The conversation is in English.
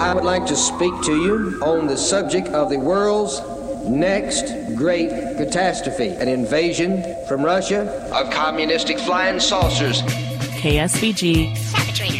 I would like to speak to you on the subject of the world's next great catastrophe, an invasion from Russia of communistic flying saucers. KSBG